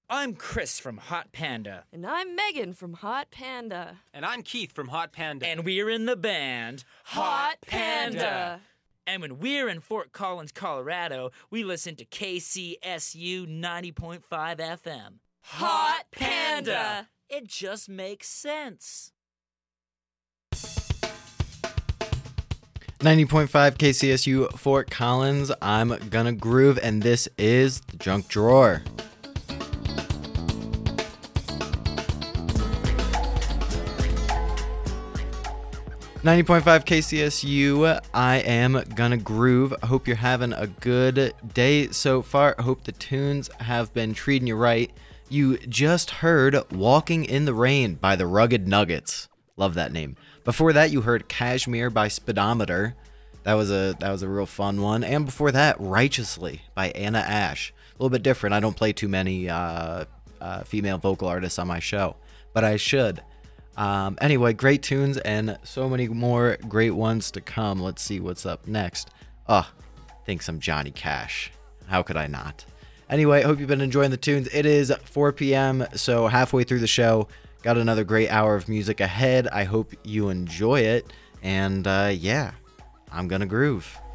I'm Chris from Hot Panda. And I'm Megan from Hot Panda. And I'm Keith from Hot Panda. And we're in the band Hot Panda. And when we're in Fort Collins, Colorado, we listen to KCSU 90.5 FM. Hot Panda. It just makes sense. 90.5 KCSU Fort Collins. I'm gonna groove, and this is the Junk Drawer. .5 KCSU, I am gonna groove. I hope you're having a good day so far. I hope the tunes have been treating you right. You just heard Walking in the Rain by the Rugged Nuggets. Love that name. Before that, you heard Kashmir by Speedometer. That was a real fun one. And before that, Righteously by Anna Ash. A little bit different. I don't play too many female vocal artists on my show, but I should. Anyway, great tunes and so many more great ones to come. Let's see what's up next. Think some Johnny Cash. How could I not? Anyway, hope you've been enjoying the tunes. It is 4 p.m., so halfway through the show. Got another great hour of music ahead. I hope you enjoy it. And yeah, I'm gonna groove.